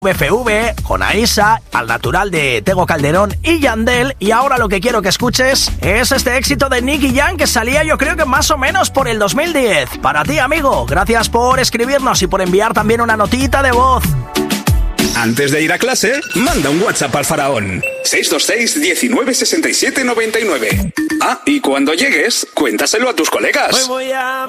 VFV, con Aisa, Al Natural de Tego Calderón y Yandel. Y ahora lo que quiero que escuches es este éxito de Nicky Jam que salía yo creo que más o menos por el 2010. Para ti, amigo, gracias por escribirnos y por enviar también una notita de voz. Antes de ir a clase, manda un WhatsApp al faraón. 626 19 67 99. Ah, y cuando llegues, cuéntaselo a tus colegas. Hoy voy a